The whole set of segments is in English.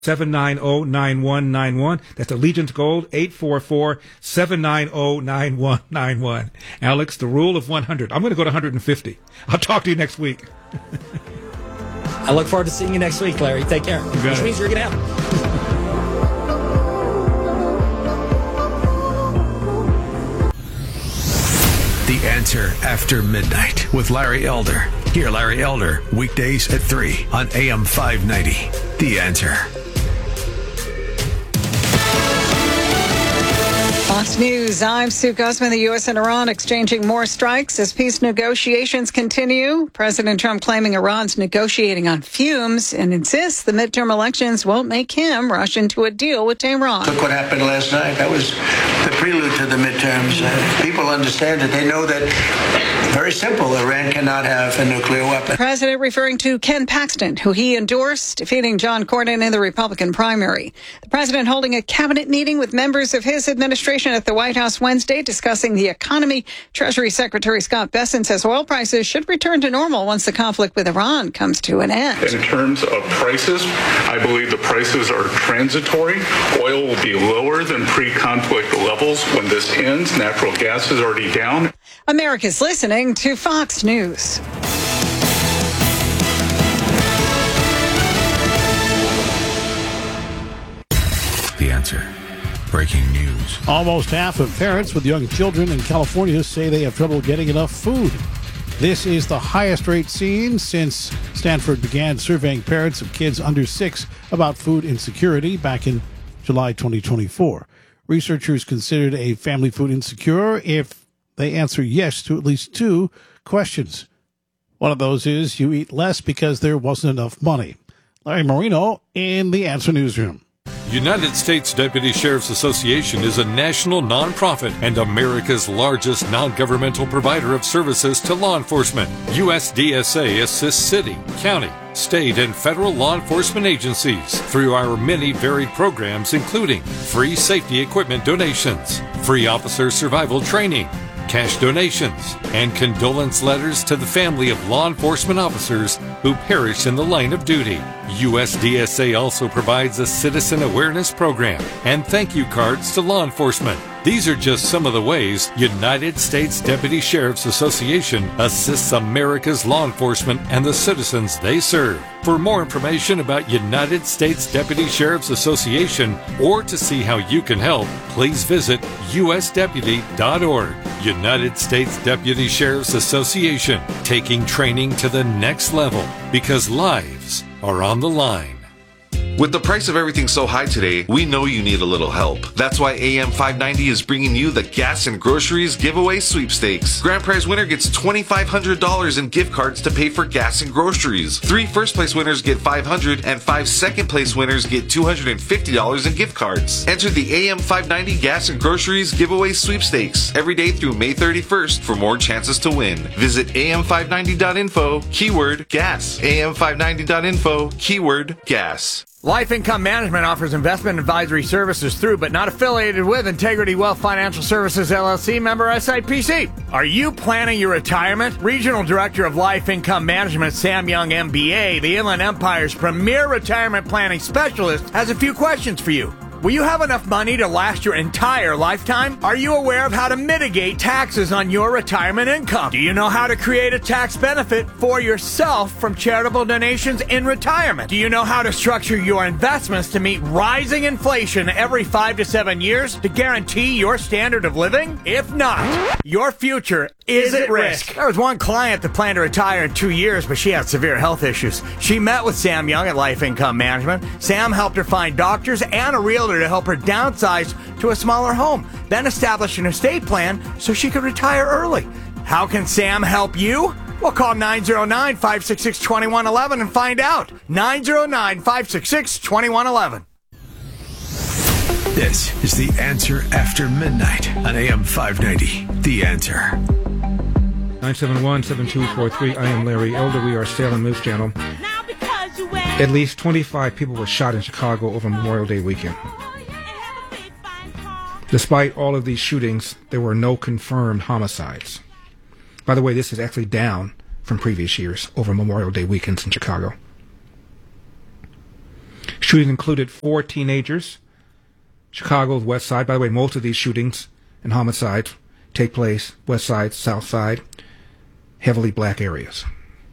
790-9191. That's Allegiance Gold, 844-790-9191. Alex, the rule of 100. I'm going to go to 150. I'll talk to you next week. I look forward to seeing you next week, Larry. Take care. Which means you're going to have. The Answer After Midnight with Larry Elder. Hear Larry Elder weekdays at 3 on AM 590. The Answer. Fox News, I'm Sue Guzman. The U.S. and Iran exchanging more strikes as peace negotiations continue. President Trump claiming Iran's negotiating on fumes and insists the midterm elections won't make him rush into a deal with Tehran. Look what happened last night. That was the prelude to the midterms. People understand it. They know that, very simple, Iran cannot have a nuclear weapon. The president referring to Ken Paxton, who he endorsed, defeating John Cornyn in the Republican primary. The president holding a cabinet meeting with members of his administration at the White House Wednesday discussing the economy. Treasury Secretary Scott Bessent says oil prices should return to normal once the conflict with Iran comes to an end. In terms of prices, I believe the prices are transitory. Oil will be lower than pre-conflict levels when this ends. Natural gas is already down. America's listening to Fox News. The Answer. Breaking news. Almost half of parents with young children in California say they have trouble getting enough food. This is the highest rate seen since Stanford began surveying parents of kids under 6 about food insecurity back in July 2024. Researchers considered a family food insecure if they answer yes to at least 2 questions. One of those is you eat less because there wasn't enough money. Larry Marino in the Answer Newsroom. United States Deputy Sheriff's Association is a national nonprofit and America's largest non-governmental provider of services to law enforcement. USDSA assists city, county, state, and federal law enforcement agencies through our many varied programs, including free safety equipment donations, free officer survival training, cash donations, and condolence letters to the family of law enforcement officers who perish in the line of duty. USDSA also provides a citizen awareness program and thank you cards to law enforcement. These are just some of the ways United States Deputy Sheriff's Association assists America's law enforcement and the citizens they serve. For more information about United States Deputy Sheriff's Association or to see how you can help, please visit usdeputy.org. United States Deputy Sheriff's Association, taking training to the next level because lives are on the line. With the price of everything so high today, we know you need a little help. That's why AM 590 is bringing you the Gas and Groceries Giveaway Sweepstakes. Grand prize winner gets $2,500 in gift cards to pay for gas and groceries. 3 first-place winners get $500 and 5 second-place winners get $250 in gift cards. Enter the AM 590 Gas and Groceries Giveaway Sweepstakes every day through May 31st for more chances to win. Visit am590.info, keyword gas. am590.info, keyword gas. Life Income Management offers investment advisory services through but not affiliated with Integrity Wealth Financial Services, LLC, member SIPC. Are you planning your retirement? Regional Director of Life Income Management, Sam Young, MBA, the Inland Empire's premier retirement planning specialist, has a few questions for you. Will you have enough money to last your entire lifetime? Are you aware of how to mitigate taxes on your retirement income? Do you know how to create a tax benefit for yourself from charitable donations in retirement? Do you know how to structure your investments to meet rising inflation every 5 to 7 years to guarantee your standard of living? If not, your future is at risk. There was one client that planned to retire in 2 years, but she had severe health issues. She met with Sam Young at Life Income Management. Sam helped her find doctors and a realtor to help her downsize to a smaller home, then establish an estate plan so she could retire early. How can Sam help you? Well, call 909-566-2111 and find out. 909-566-2111. This is The Answer After Midnight on AM 590. The Answer. 971-7243. I am Larry Elder. We are Salem News Channel. At least 25 people were shot in Chicago over Memorial Day weekend. Despite all of these shootings, there were no confirmed homicides. By the way, this is actually down from previous years over Memorial Day weekends in Chicago. Shootings included 4 teenagers. Chicago's West Side. By the way, most of these shootings and homicides take place West Side, South Side, heavily black areas.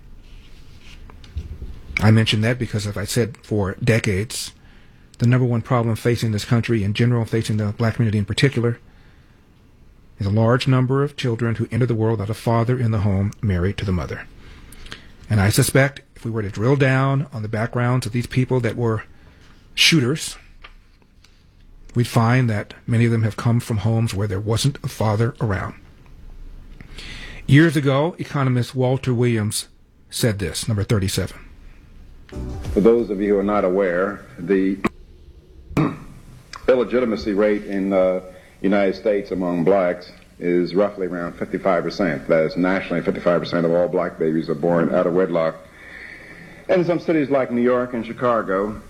I mention that because, as I said, for decades, the number one problem facing this country in general, facing the black community in particular, is a large number of children who enter the world without a father in the home married to the mother. And I suspect if we were to drill down on the backgrounds of these people that were shooters, we'd find that many of them have come from homes where there wasn't a father around. Years ago, economist Walter Williams said this, number 37. For those of you who are not aware, the illegitimacy rate in the United States among blacks is roughly around 55%. That is, nationally, 55% of all black babies are born out of wedlock. And in some cities like New York and Chicago,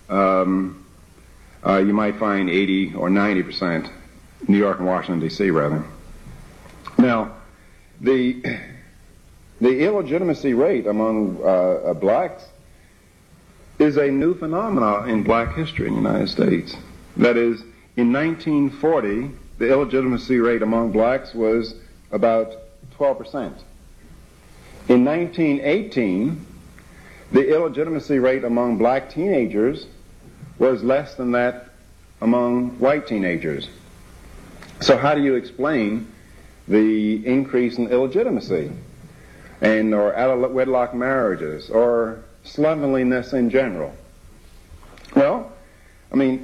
you might find 80 or 90%, New York and Washington, D.C., rather. Now, the illegitimacy rate among blacks is a new phenomenon in black history in the United States. That is, in 1940, the illegitimacy rate among blacks was about 12%. In 1918, the illegitimacy rate among black teenagers was less than that among white teenagers. So how do you explain the increase in illegitimacy and or out-of-wedlock marriages or slovenliness in general? Well, I mean,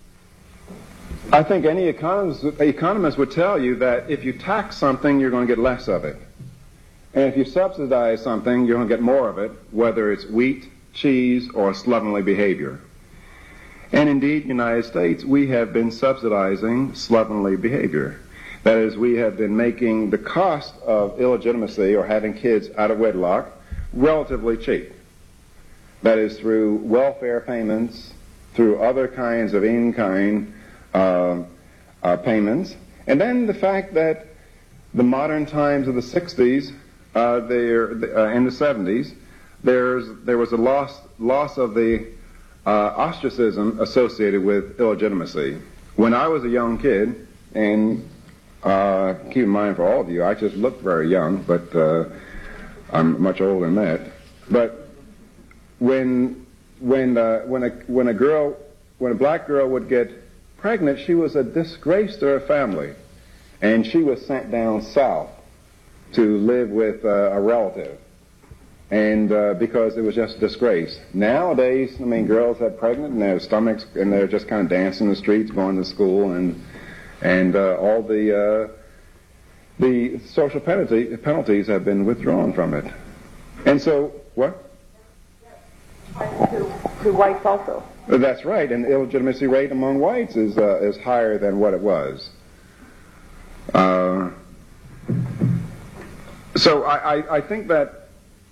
I think any economist would tell you that if you tax something, you're going to get less of it. And if you subsidize something, you're going to get more of it, whether it's wheat, cheese, or slovenly behavior. And indeed, in the United States, we have been subsidizing slovenly behavior. That is, we have been making the cost of illegitimacy or having kids out of wedlock relatively cheap. That is, through welfare payments, through other kinds of in-kind payments. And then the fact that the modern times of the 60s, and the 70s, there was a loss of the ostracism associated with illegitimacy. When I was a young kid, and keep in mind for all of you, I just look very young, but I'm much older than that. But when a black girl would get pregnant, she was a disgrace to her family, and she was sent down south to live with a relative, and because it was just a disgrace. Nowadays, I mean, girls are pregnant and their stomachs, and they're just kind of dancing in the streets, going to school, and all the social penalties have been withdrawn from it. And so, what? To whites also. That's right, and the illegitimacy rate among whites is higher than what it was. So I think that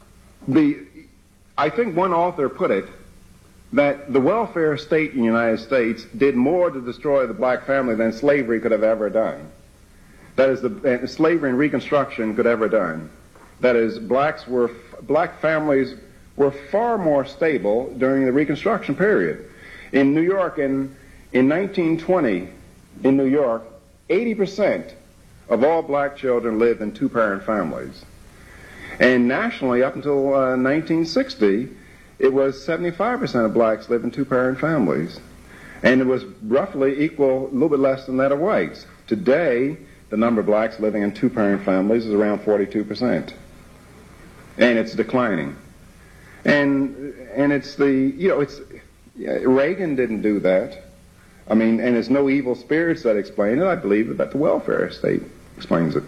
I think one author put it that the welfare state in the United States did more to destroy the black family than slavery could have ever done. That is, slavery and Reconstruction could ever done. That is, black families were far more stable during the Reconstruction period. In New York, in 1920, in New York, 80% of all black children lived in two-parent families. And nationally, up until 1960, it was 75% of blacks lived in two-parent families. And it was roughly equal, a little bit less than that of whites. Today, the number of blacks living in two-parent families is around 42%. And it's declining. And it's Reagan didn't do that. I mean, and it's no evil spirits that explain it. I believe that the welfare state explains it.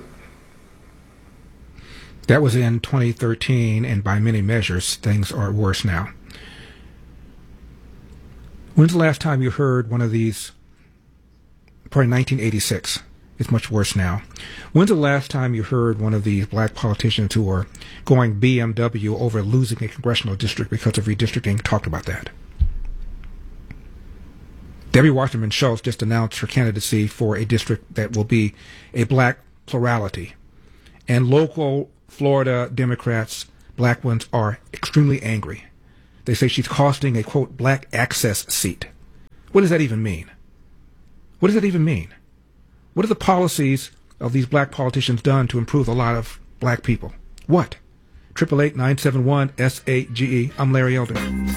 That was in 2013, and by many measures, things are worse now. When's the last time you heard one of these? Probably 1986. It's much worse now. When's the last time you heard one of these black politicians who are going BMW over losing a congressional district because of redistricting talked about that? Debbie Wasserman Schultz just announced her candidacy for a district that will be a black plurality. And local Florida Democrats, black ones, are extremely angry They say she's costing a, quote, black access seat. What does that even mean? What does that even mean? What are the policies of these black politicians done to improve the lot of black people? What? 888-971-SAGE. I'm Larry Elder.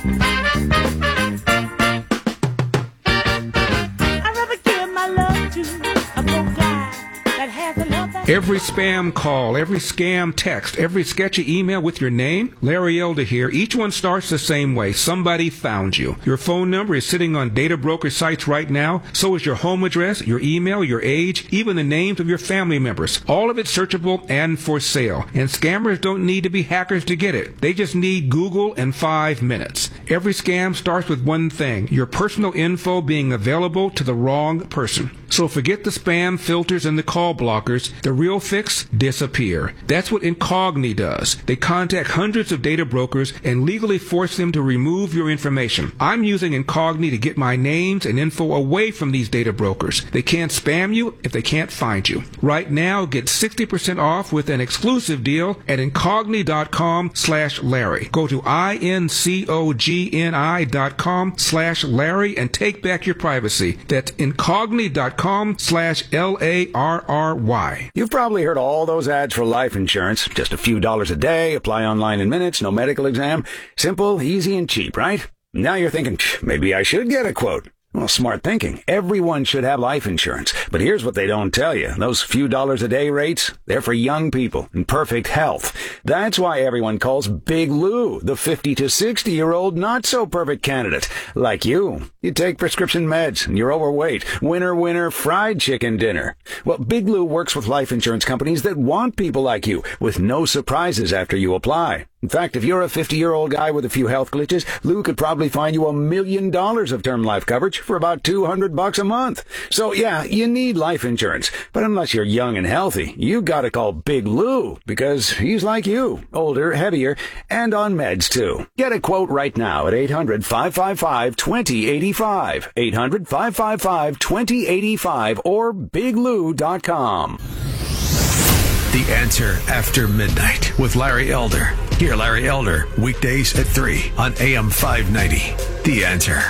Every spam call, every scam text, every sketchy email with your name, Larry Elder here, each one starts the same way. Somebody found you. Your phone number is sitting on data broker sites right now. So is your home address, your email, your age, even the names of your family members. All of it searchable and for sale. And scammers don't need to be hackers to get it. They just need Google and 5 minutes. Every scam starts with one thing, your personal info being available to the wrong person. So forget the spam filters and the call blockers. The real fix? Disappear. That's what Incogni does. They contact hundreds of data brokers and legally force them to remove your information. I'm using Incogni to get my names and info away from these data brokers. They can't spam you if they can't find you. Right now, get 60% off with an exclusive deal at Incogni.com/Larry. Go to INCOGNI.com/Larry and take back your privacy. That's Incogni.com/LARRY. You've probably heard all those ads for life insurance. Just a few dollars a day, apply online in minutes, no medical exam. Simple, easy, and cheap, right? Now you're thinking, maybe I should get a quote. Well, smart thinking. Everyone should have life insurance. But here's what they don't tell you. Those few dollars a day rates, they're for young people in perfect health. That's why everyone calls Big Lou the 50 to 60-year-old not-so-perfect candidate. Like you. You take prescription meds and you're overweight. Winner, fried chicken dinner. Well, Big Lou works with life insurance companies that want people like you with no surprises after you apply. In fact, if you're a 50-year-old guy with a few health glitches, Lou could probably find you $1 million of term life coverage for about $200 a month. So yeah, you need life insurance. But unless you're young and healthy, you gotta call Big Lou because he's like you, older, heavier, and on meds too. Get a quote right now at 800-555-2085. 800-555-2085 or biglou.com. The Answer After Midnight with Larry Elder. Hear Larry Elder weekdays at 3 on AM 590. The Answer.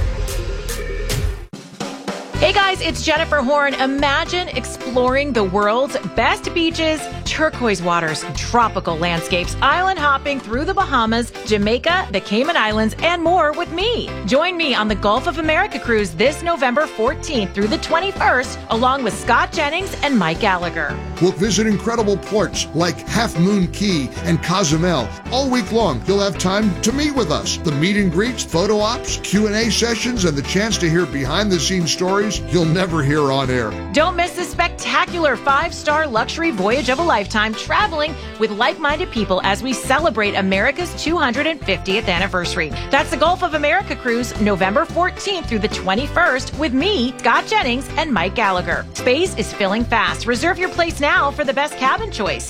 Hey guys, it's Jennifer Horn. Imagine exploring the world's best beaches, turquoise waters, tropical landscapes, island hopping through the Bahamas, Jamaica, the Cayman Islands, and more with me. Join me on the Gulf of America cruise this November 14th through the 21st, along with Scott Jennings and Mike Gallagher. We'll visit incredible ports like Half Moon Key and Cozumel. All week long, you'll have time to meet with us. The meet and greets, photo ops, Q&A sessions, and the chance to hear behind-the-scenes stories you'll never hear on air. Don't miss this spectacular 5-star luxury voyage of a lifetime traveling with like-minded people as we celebrate America's 250th anniversary. That's the Gulf of America cruise, November 14th through the 21st with me, Scott Jennings, and Mike Gallagher. Space is filling fast. Reserve your place now for the best cabin choice.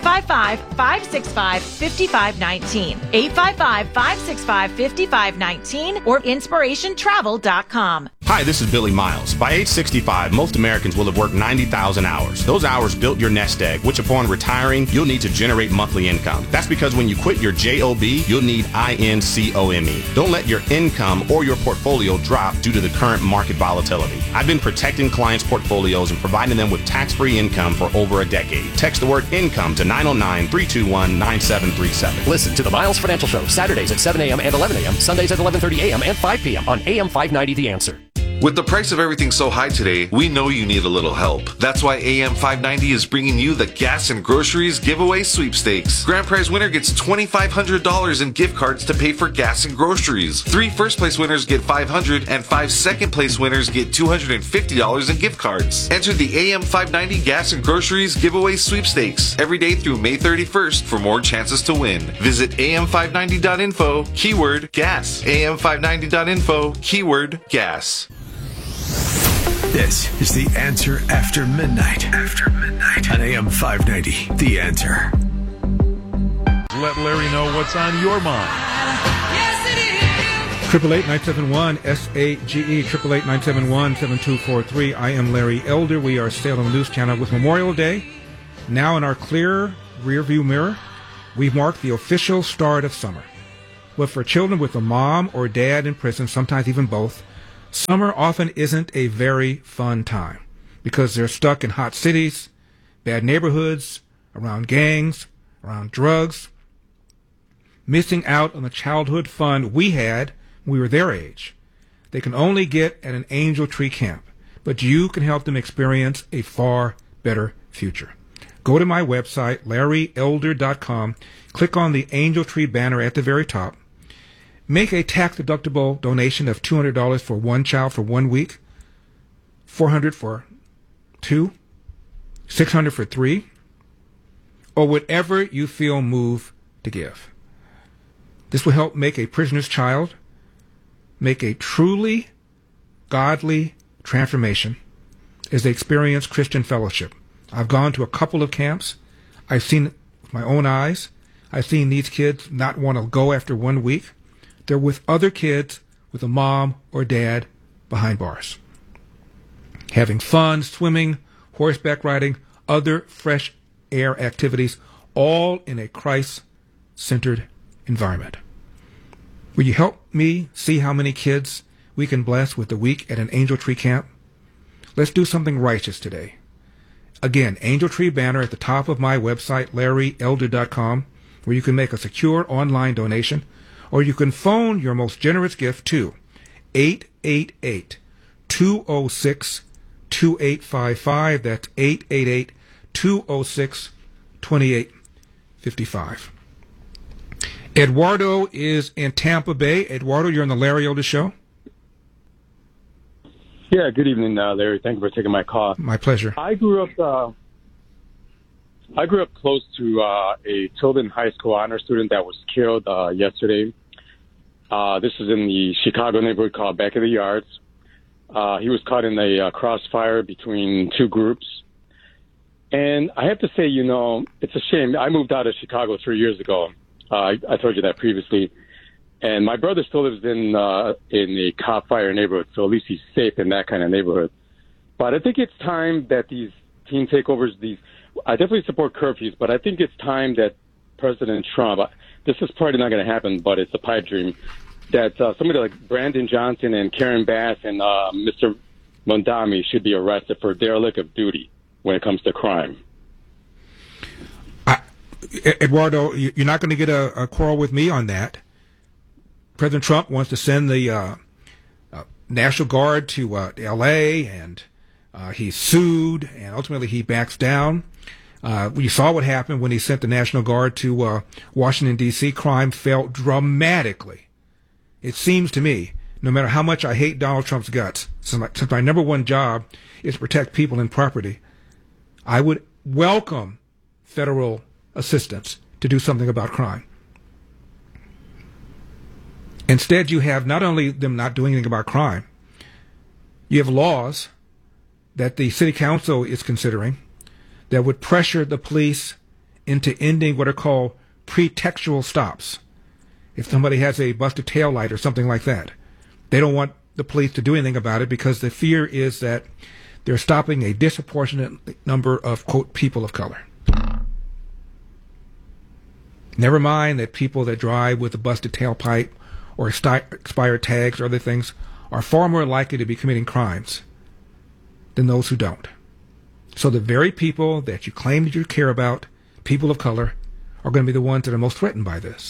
855-565-5519. 855-565-5519 or inspirationtravel.com. Hi, this is Billy Miles. By age 65, most Americans will have worked 90,000 hours. Those hours built your nest egg, which upon retiring, you'll need to generate monthly income. That's because when you quit your JOB, you'll need INCOME. Don't let your income or your portfolio drop due to the current market volatility. I've been protecting clients' portfolios and providing them with tax-free income for over a decade. Text the word income to 909-321-9737. Listen to the Miles Financial Show, Saturdays at 7 a.m. and 11 a.m., Sundays at 11:30 a.m. and 5 p.m. on AM 590 The Answer. With the price of everything so high today, we know you need a little help. That's why AM 590 is bringing you the Gas and Groceries Giveaway Sweepstakes. Grand prize winner gets $2,500 in gift cards to pay for gas and groceries. 3 first-place winners get $500, and 5 second-place winners get $250 in gift cards. Enter the AM 590 Gas and Groceries Giveaway Sweepstakes every day through May 31st for more chances to win. Visit am590.info, keyword gas. am590.info, keyword gas. This is The Answer After Midnight. After Midnight on AM 590. The Answer. Let Larry know what's on your mind. 888-971-SAGE, 888-971-7243. I am Larry Elder. We are Salem News Channel with Memorial Day. Now in our clear rearview mirror, we've marked the official start of summer. But for children with a mom or dad in prison, sometimes even both, summer often isn't a very fun time because they're stuck in hot cities, bad neighborhoods, around gangs, around drugs, missing out on the childhood fun we had when we were their age. They can only get at an Angel Tree camp, but you can help them experience a far better future. Go to my website, LarryElder.com, click on the Angel Tree banner at the very top, make a tax-deductible donation of $200 for one child for 1 week, $400 for 2, $600 for 3, or whatever you feel moved to give. This will help make a prisoner's child make a truly godly transformation as they experience Christian fellowship. I've gone to a couple of camps. I've seen it with my own eyes. I've seen these kids not want to go after 1 week. They're with other kids with a mom or dad behind bars, having fun, swimming, horseback riding, other fresh air activities, all in a Christ-centered environment. Will you help me see how many kids we can bless with the week at an Angel Tree camp? Let's do something righteous today. Again, Angel Tree banner at the top of my website, LarryElder.com, where you can make a secure online donation, or you can phone your most generous gift to 888-206-2855. That's 888-206-2855. Eduardo is in Tampa Bay. Eduardo, you're on the Larry Elder Show. Yeah, good evening, Larry. Thank you for taking my call. My pleasure. I grew up close to a Tilden High School honor student that was killed yesterday. This is in the Chicago neighborhood called Back of the Yards. He was caught in a crossfire between two groups. And I have to say, it's a shame. I moved out of Chicago 3 years ago. I told you that previously. And my brother still lives in a cop fire neighborhood, so at least he's safe in that kind of neighborhood. But I think it's time that these teen takeovers, I definitely support curfews, but I think it's time that President Trump, this is probably not going to happen, but it's a pipe dream, that somebody like Brandon Johnson and Karen Bass and Mr. Mondami should be arrested for derelict of duty when it comes to crime. Eduardo, you're not going to get a quarrel with me on that. President Trump wants to send the National Guard to L.A., and he's sued, and ultimately he backs down. You saw what happened when he sent the National Guard to Washington, D.C. Crime fell dramatically. It seems to me, no matter how much I hate Donald Trump's guts, since my number one job is to protect people and property, I would welcome federal assistance to do something about crime. Instead, you have not only them not doing anything about crime, you have laws that the city council is considering that would pressure the police into ending what are called pretextual stops. If somebody has a busted taillight or something like that, they don't want the police to do anything about it because the fear is that they're stopping a disproportionate number of, quote, people of color. Never mind that people that drive with a busted tailpipe or expired tags or other things are far more likely to be committing crimes than those who don't. So the very people that you claim that you care about, people of color, are going to be the ones that are most threatened by this.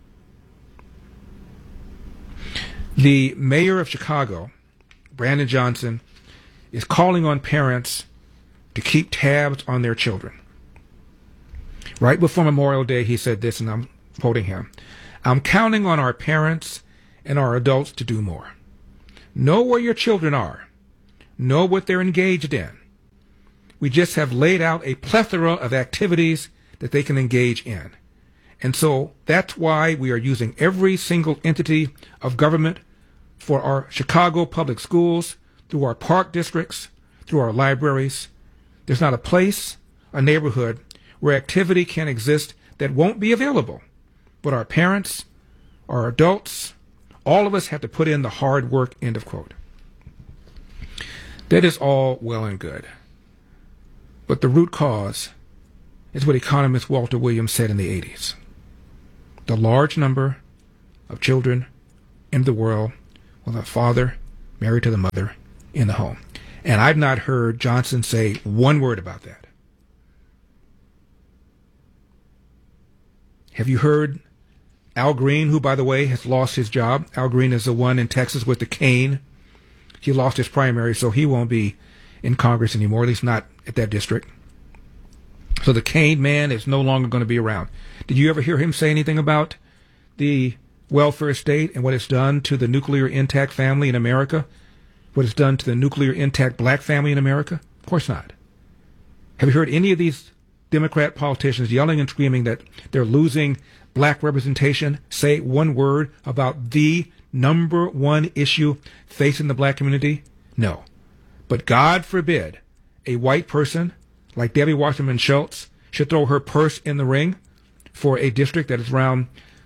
The mayor of Chicago, Brandon Johnson, is calling on parents to keep tabs on their children. Right before Memorial Day, he said this, and I'm quoting him. I'm counting on our parents and our adults to do more. Know where your children are. Know what they're engaged in. We just have laid out a plethora of activities that they can engage in. And so that's why we are using every single entity of government for our Chicago public schools, through our park districts, through our libraries. There's not a place, a neighborhood, where activity can exist that won't be available. But our parents, our adults, all of us have to put in the hard work, end of quote. That is all well and good. But the root cause is what economist Walter Williams said in the 80s. The large number of children in the world with a father married to the mother in the home. And I've not heard Johnson say one word about that. Have you heard Al Green, who, by the way, has lost his job? Al Green is the one in Texas with the cane. He lost his primary, so he won't be in Congress anymore, at least not at that district. So the cane man is no longer going to be around. Did you ever hear him say anything about the welfare state and what it's done to the nuclear intact family in America? What it's done to the nuclear intact black family in America? Of course not. Have you heard any of these Democrat politicians yelling and screaming that they're losing black representation say one word about the number one issue facing the black community? No. But God forbid a white person like Debbie Wasserman Schultz should throw her purse in the ring for a district that is around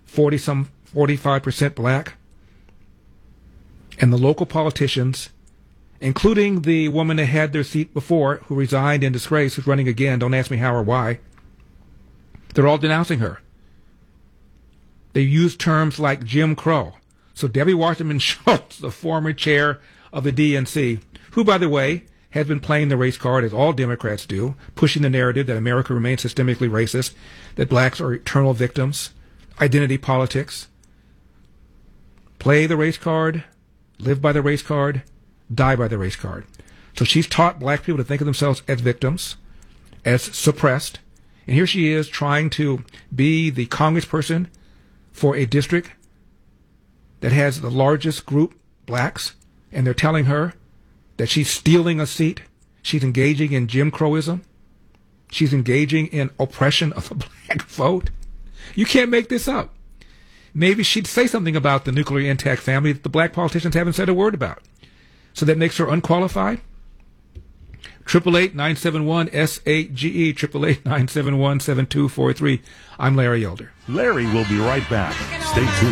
45% black. And the local politicians, including the woman that had their seat before, who resigned in disgrace, who's running again, don't ask me how or why, they're all denouncing her. They use terms like Jim Crow. So Debbie Wasserman Schultz, the former chair of the DNC, who, by the way, has been playing the race card, as all Democrats do, pushing the narrative that America remains systemically racist, that blacks are eternal victims, identity politics. Play the race card, live by the race card, die by the race card. So she's taught black people to think of themselves as victims, as suppressed, and here she is trying to be the congressperson for a district that has the largest group, blacks, and they're telling her that she's stealing a seat, she's engaging in Jim Crowism, she's engaging in oppression of the black vote. You can't make this up. Maybe she'd say something about the nuclear intact family that the black politicians haven't said a word about. So that makes her unqualified? 888-971-SAGE, 888-971-7243. I'm Larry Elder. Larry will be right back. Stay tuned.